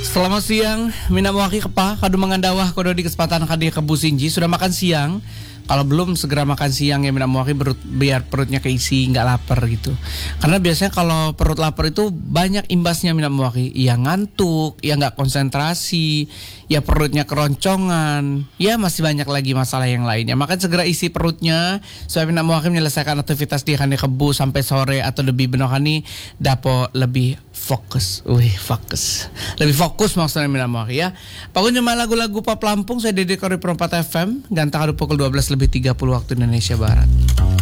Selamat siang, Mina Mewaki Kepa, kadu mengandawah kodo di kesempatan kadi kebu sinji. Sudah makan siang? Kalau belum segera makan siang ya Mina Mewaki, biar perutnya keisi, nggak lapar gitu. Karena biasanya kalau perut lapar itu banyak imbasnya Mina Mewaki. Ya ngantuk, ya nggak konsentrasi, ya perutnya keroncongan, ya masih banyak lagi masalah yang lainnya. Maka segera isi perutnya supaya Mina Mewaki menyelesaikan aktivitas di kani kebu sampai sore atau lebih benohani dapo lebih fokus. Lebih fokus maksudnya Mina Mewaki ya. Pokoknya lagu-lagu pop Lampung saya Dede Kori Perempat FM. Gantang ada pukul 12:30 waktu Indonesia Barat.